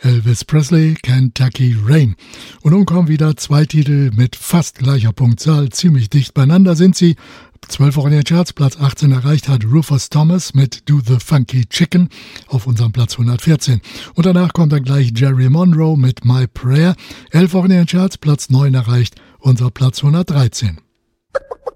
Elvis Presley, Kentucky Rain. Und nun kommen wieder zwei Titel mit fast gleicher Punktzahl. Ziemlich dicht beieinander sind sie. 12 Wochen in den Charts, Platz 18 erreicht hat Rufus Thomas mit Do the Funky Chicken auf unserem Platz 114. Und danach kommt dann gleich Jerry Monroe mit My Prayer. 11 Wochen in den Charts, Platz 9 erreicht unser Platz 113.